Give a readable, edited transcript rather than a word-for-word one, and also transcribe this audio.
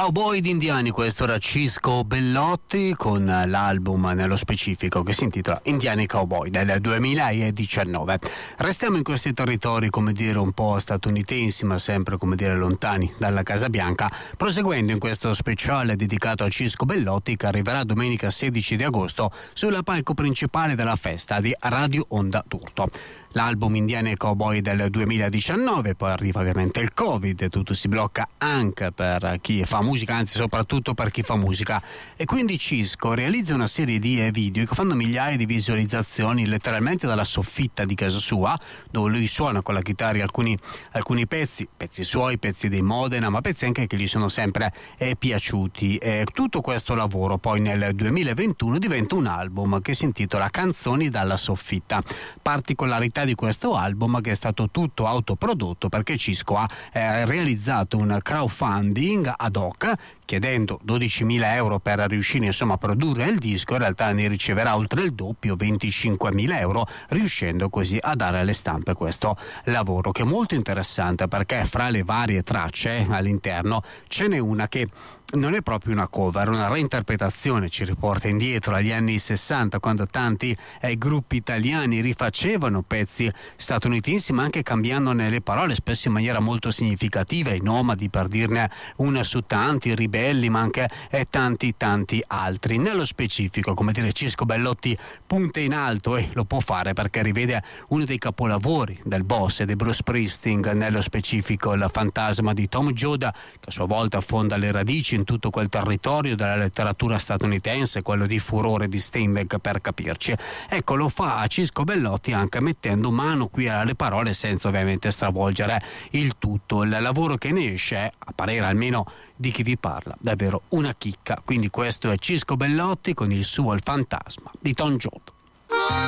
Cowboy d'indiani, questo era Cisco Bellotti con l'album nello specifico che si intitola Indiani Cowboy del 2019. Restiamo in questi territori, come dire, un po' statunitensi, ma sempre, come dire, lontani dalla Casa Bianca, proseguendo in questo speciale dedicato a Cisco Bellotti che arriverà domenica 16 di agosto sulla palco principale della festa di Radio Onda d'Urto. L'album Indiani e Cowboy del 2019, poi arriva ovviamente il Covid e tutto si blocca anche per chi fa musica, anzi soprattutto per chi fa musica, e quindi Cisco realizza una serie di video che fanno migliaia di visualizzazioni letteralmente dalla soffitta di casa sua, dove lui suona con la chitarra alcuni pezzi suoi, pezzi dei Modena, ma pezzi anche che gli sono sempre piaciuti, e tutto questo lavoro poi nel 2021 diventa un album che si intitola Canzoni dalla soffitta. Particolarità di questo album che è stato tutto autoprodotto, perché Cisco ha realizzato un crowdfunding ad hoc chiedendo 12.000 euro per riuscire a produrre il disco. In realtà ne riceverà oltre il doppio, 25.000 euro, riuscendo così a dare alle stampe questo lavoro, che è molto interessante perché fra le varie tracce all'interno ce n'è una che non è proprio una cover, è una reinterpretazione, ci riporta indietro agli anni 60, quando tanti gruppi italiani rifacevano pezzi statunitensi, ma anche cambiandone le parole, spesso in maniera molto significativa, i Nomadi per dirne una su tanti, Ribelli, ma anche tanti altri. Nello specifico, come dire, Cisco Bellotti punta in alto e lo può fare perché rivede uno dei capolavori del boss e di Bruce Springsteen, nello specifico il Fantasma di Tom Joad, che a sua volta affonda le radici in tutto quel territorio della letteratura statunitense, quello di Furore di Steinbeck per capirci. Ecco, lo fa a Cisco Bellotti anche mettendo mano qui alle parole senza ovviamente stravolgere il tutto. Il lavoro che ne esce, a parere almeno di chi vi parla, davvero una chicca. Quindi questo è Cisco Bellotti con il suo Il Fantasma di Tom Joad.